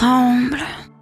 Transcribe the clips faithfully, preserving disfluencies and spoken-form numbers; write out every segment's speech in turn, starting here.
tremble.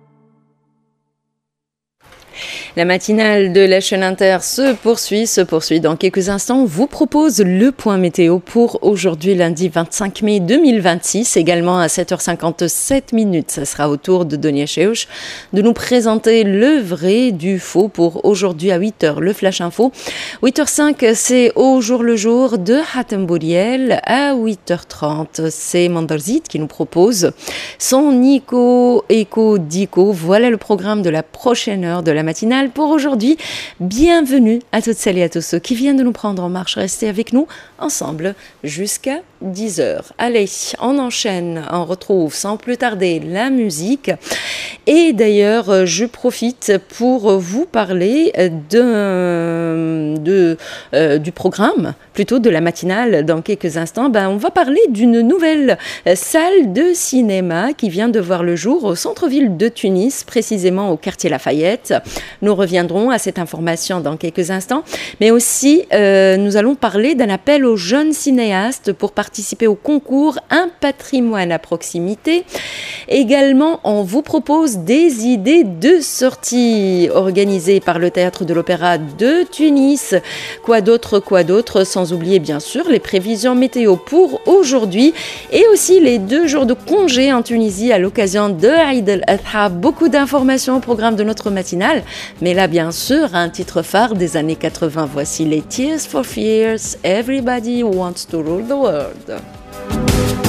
La matinale de la chaîne Inter se poursuit, se poursuit. Dans quelques instants, on vous propose le point météo pour aujourd'hui, lundi vingt-cinq mai deux mille vingt-six. Également à sept heures cinquante-sept minutes, ça sera au tour de Donia Cheuch de nous présenter le vrai du faux pour aujourd'hui à huit heures, le Flash Info. huit heures cinq, c'est au jour le jour de Hatem Bouriel. À huit heures trente, c'est Mandarzit qui nous propose son Nico Eco Dico. Voilà le programme de la prochaine heure de la matinale. Pour aujourd'hui, bienvenue à toutes celles et à tous ceux qui viennent de nous prendre en marche. Restez avec nous ensemble jusqu'à dix heures. Allez, on enchaîne, on retrouve sans plus tarder la musique. Et d'ailleurs, je profite pour vous parler de, de, euh, du programme, plutôt de la matinale dans quelques instants. Ben, on va parler d'une nouvelle salle de cinéma qui vient de voir le jour au centre-ville de Tunis, précisément au quartier Lafayette. Nous reviendrons à cette information dans quelques instants, mais aussi euh, nous allons parler d'un appel aux jeunes cinéastes pour participer au concours Un patrimoine à proximité. Également, on vous propose des idées de sortie organisées par le Théâtre de l'Opéra de Tunis. Quoi d'autre, quoi d'autre, sans oublier bien sûr les prévisions météo pour aujourd'hui et aussi les deux jours de congé en Tunisie à l'occasion de Eid al-Adha. Beaucoup d'informations au programme de notre matinale. Mais là, bien sûr, un titre phare des années quatre-vingts. Voici les Tears for Fears. Everybody wants to rule the world.